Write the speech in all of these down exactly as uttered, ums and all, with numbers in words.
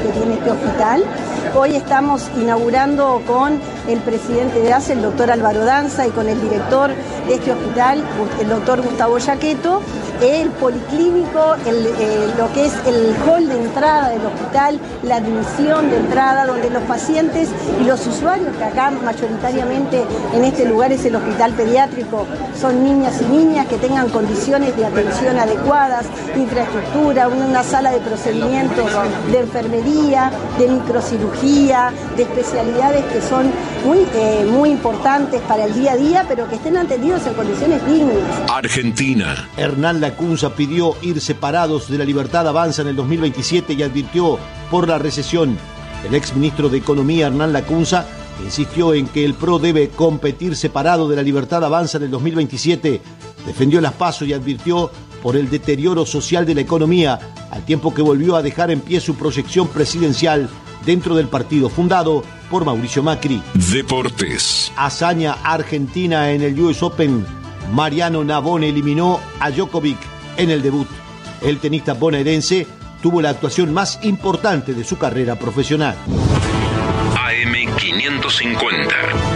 que tiene este hospital. Hoy estamos inaugurando con el presidente de A C E, el doctor Álvaro Danza, y con el director de este hospital, el doctor Gustavo Yaqueto, el policlínico, el, eh, lo que es el hall de entrada del hospital, la admisión de entrada, donde los pacientes y los usuarios, que acá mayoritariamente en este lugar es el hospital pediátrico, son niñas y niñas que tengan condiciones de atención adecuadas, infraestructura, una sala de procedimientos de enfermería, de microcirugía, de especialidades que son muy, eh, muy importantes para el día a día, pero que estén atendidos en condiciones dignas. Argentina. Hernán Lacunza pidió ir separados de la Libertad Avanza en el dos mil veintisiete y advirtió por la recesión. El exministro de Economía, Hernán Lacunza, insistió en que el P R O debe competir separado de la Libertad Avanza en el dos mil veintisiete. Defendió las PASO y advirtió por el deterioro social de la economía, al tiempo que volvió a dejar en pie su proyección presidencial dentro del partido fundado por Mauricio Macri. Deportes. Hazaña argentina en el U S Open. Mariano Navone eliminó a Djokovic en el debut. El tenista bonaerense tuvo la actuación más importante de su carrera profesional. A M quinientos cincuenta.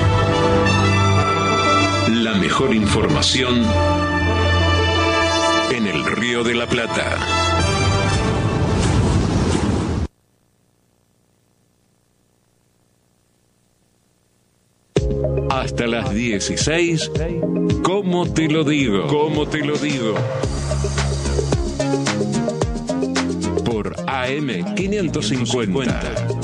La mejor información en el Río de la Plata. Hasta las dieciséis, ¿cómo te lo digo? ¿Cómo te lo digo? Por A M quinientos cincuenta.